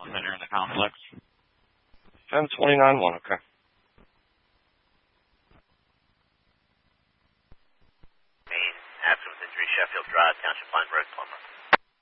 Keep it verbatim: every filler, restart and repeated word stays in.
that are in the complex. ten twenty-nine one, okay.